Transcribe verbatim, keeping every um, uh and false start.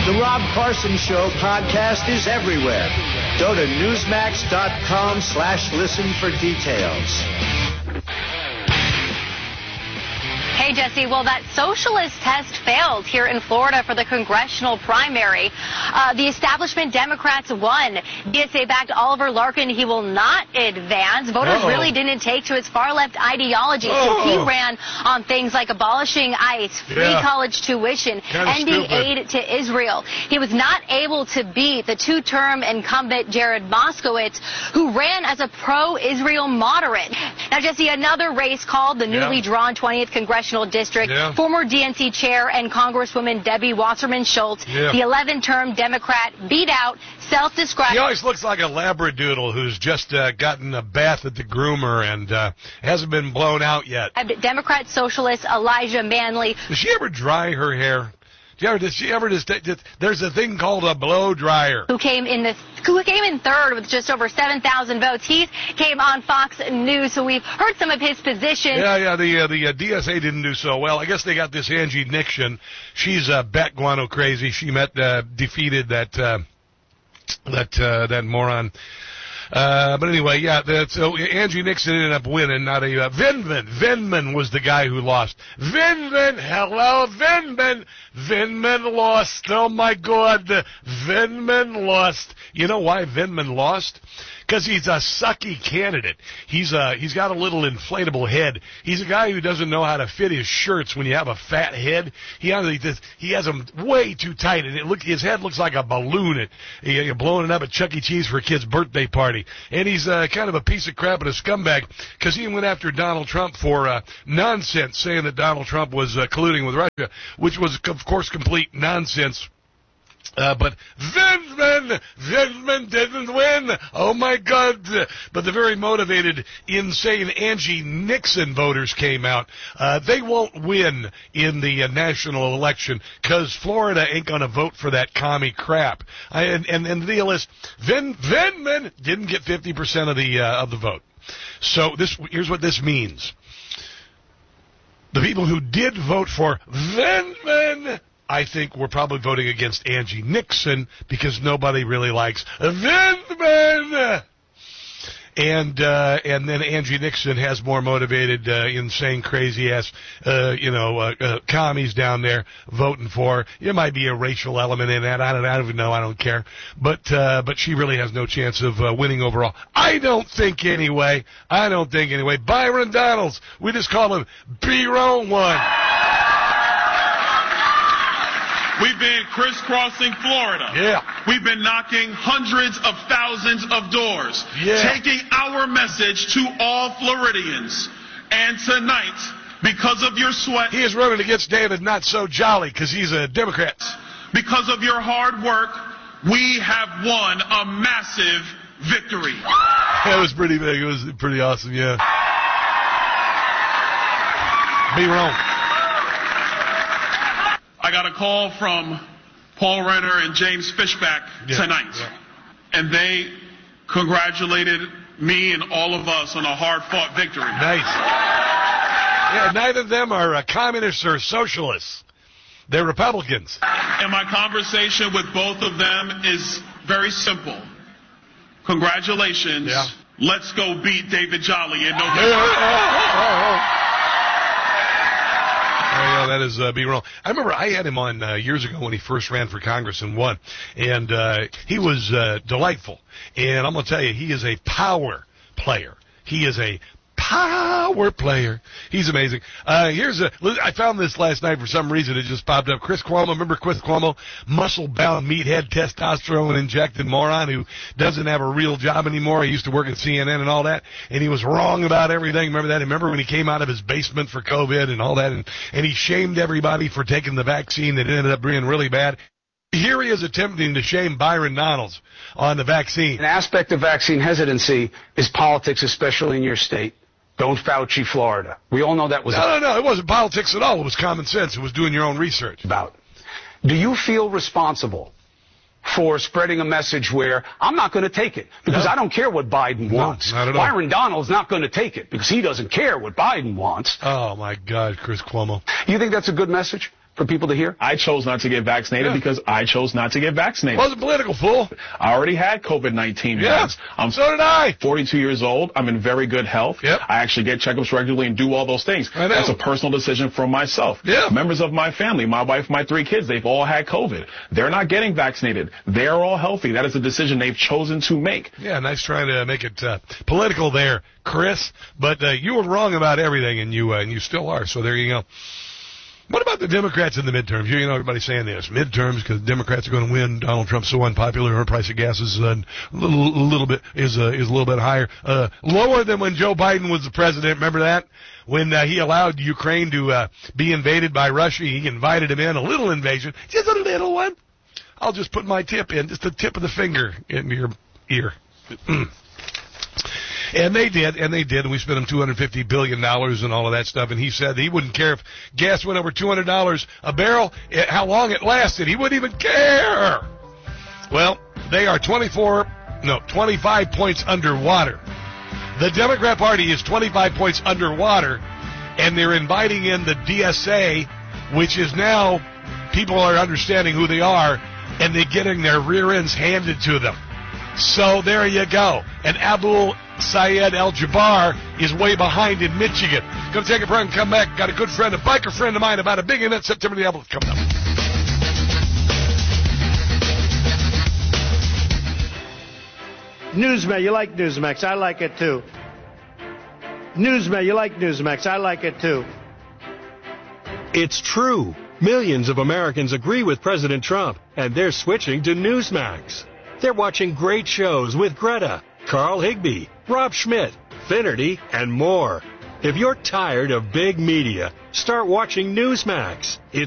The Rob Carson Show podcast is everywhere. Go to Newsmax.com slash listen for details. Hey, Jesse. Well, that socialist test failed here in Florida for the congressional primary. Uh, the establishment Democrats won. D S A-backed Oliver Larkin, he will not advance. Voters Uh-oh. really didn't take to his far-left ideology Uh-oh. since he ran on things like abolishing ICE, free yeah. college tuition, Kinda ending stupid. aid to Israel. He was not able to beat the two-term incumbent Jared Moskowitz, who ran as a pro-Israel moderate. Now, Jesse, another race called the newly yeah. drawn twentieth Congressional District. Yeah. Former D N C chair and Congresswoman Debbie Wasserman Schultz, yeah. the eleven-term Democrat, beat out self-described. He always looks like a labradoodle who's just uh, gotten a bath at the groomer and uh, hasn't been blown out yet. Democrat socialist Elijah Manley. Does she ever dry her hair? Did she ever, did she ever just, just, there's a thing called a blow dryer. Who came in the who came in third with just over seven thousand votes. He came on Fox News, so we've heard some of his positions. Yeah, yeah, the uh, the uh, D S A didn't do so well. I guess they got this Angie Nixon. She's uh, bat guano crazy. She met, uh, defeated that, uh, that, uh, that moron. Uh, but anyway, yeah, that, so Angie Nixon ended up winning, not a, uh, Vindman. Vindman was the guy who lost. Vindman, hello, Vindman. Vindman lost. Oh my God, Vindman lost. You know why Vindman lost? Because he's a sucky candidate. He's uh he's got a little inflatable head. He's a guy who doesn't know how to fit his shirts when you have a fat head. He has this, he has them way too tight, and it look his head looks like a balloon. It you're blowing it up at Chuck E. Cheese for a kid's birthday party. And he's uh, kind of a piece of crap and a scumbag because he went after Donald Trump for uh, nonsense, saying that Donald Trump was uh, colluding with Russia, which was of course complete nonsense. Uh, but Vindman, Vindman didn't win. Oh my God. But the very motivated, insane Angie Nixon voters came out. Uh, they won't win in the uh, national election because Florida ain't going to vote for that commie crap. I, and, and, and the deal is, Vin, Vindman didn't get fifty percent of the, uh, of the vote. So this, here's what this means. The people who did vote for Vindman, I think we're probably voting against Angie Nixon because nobody really likes Vindman. And uh, and then Angie Nixon has more motivated, uh, insane, crazy-ass, uh, you know, uh, uh, commies down there voting for her. There might be a racial element in that. I don't, I don't even know. I don't care. But uh, but she really has no chance of uh, winning overall. I don't think anyway. I don't think anyway. Byron Donalds. We just call him B-Roll One. We've been crisscrossing Florida. Yeah. We've been knocking hundreds of thousands of doors. Yeah. Taking our message to all Floridians. And tonight, because of your sweat. He is running against David Not So Jolly because he's a Democrat. Because of your hard work, we have won a massive victory. That was pretty big. It was pretty awesome, yeah. Be wrong. I got a call from Paul Renner and James Fishback yeah, tonight, yeah. and they congratulated me and all of us on a hard-fought victory. Nice. Yeah, neither of them are uh, communists or socialists. They're Republicans. And my conversation with both of them is very simple. Congratulations. Yeah. Let's go beat David Jolly in November. Yeah. Oh, oh, oh. Oh, yeah, that is uh, be wrong. I remember I had him on uh, years ago when he first ran for Congress and won, and uh, he was uh, delightful. And I'm going to tell you, he is a power player. He is a power player. He's amazing. Uh, here's a, I found this last night for some reason. It just popped up. Chris Cuomo, remember Chris Cuomo? Muscle-bound, meathead, testosterone-injected moron who doesn't have a real job anymore. He used to work at C N N and all that, and he was wrong about everything. Remember that? Remember when he came out of his basement for COVID and all that, and, and he shamed everybody for taking the vaccine that ended up being really bad? Here he is attempting to shame Byron Donalds on the vaccine. An aspect of vaccine hesitancy is politics, especially in your state. Don't Fauci, Florida. We all know that was... No, no, no. It wasn't politics at all. It was common sense. It was doing your own research. About. Do you feel responsible for spreading a message where I'm not going to take it because no. I don't care what Biden wants? No, not at all. Byron Donald's not going to take it because he doesn't care what Biden wants. Oh, my God, Chris Cuomo. You think that's a good message? for people to hear? I chose not to get vaccinated Yeah. because I chose not to get vaccinated. Wasn't political, fool. I already had COVID nineteen. Yeah, once. I'm so did I. forty-two years old. I'm in very good health. Yep. I actually get checkups regularly and do all those things. I know. That's a personal decision from myself. Yeah. Members of my family, my wife, my three kids, they've all had COVID. They're not getting vaccinated. They're all healthy. That is a decision they've chosen to make. Yeah, nice trying to make it uh, political there, Chris. But uh, you were wrong about everything, and you uh, and you still are. So there you go. What about the Democrats in the midterms? You know, everybody's saying this. Midterms, because Democrats are going to win. Donald Trump's so unpopular. Our price of gas is uh, a little, little bit is uh, is a little bit higher, uh, lower than when Joe Biden was the president. Remember that? When uh, he allowed Ukraine to uh, be invaded by Russia, he invited him in, a little invasion, just a little one. I'll just put my tip in, just the tip of the finger in your ear. And they did, and they did, and we spent him two hundred fifty billion dollars and all of that stuff, and he said he wouldn't care if gas went over two hundred dollars a barrel, how long it lasted. He wouldn't even care. Well, they are twenty-four, no, twenty-five points underwater. The Democrat Party is twenty-five points underwater, and they're inviting in the D S A, which is now, people are understanding who they are, and they're getting their rear ends handed to them. So there you go. And Abdul Syed Al-Jabbar is way behind in Michigan. Going to take a break and come back. Got a good friend, a biker friend of mine, about a big event September the eleventh coming up. Newsmax, you like Newsmax. I like it too. Newsmax, you like Newsmax. I like it too. It's true. Millions of Americans agree with President Trump, and they're switching to Newsmax. They're watching great shows with Greta, Carl Higbie, Rob Schmidt, Finnerty, and more. If you're tired of big media, start watching Newsmax. It's